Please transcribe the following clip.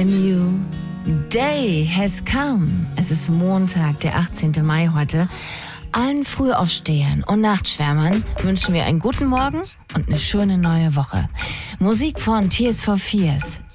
A new day has come. Es ist Montag, der 18. Mai heute. Allen Frühaufstehern und Nachtschwärmern wünschen wir einen guten Morgen und eine schöne neue Woche. Musik von Tears for Fears,